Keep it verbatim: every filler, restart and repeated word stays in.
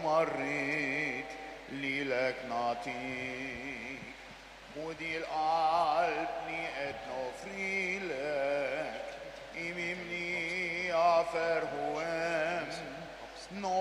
مريت ليلك نعطيك بودي القلب ني اتنوفري لك إممني عفر هوام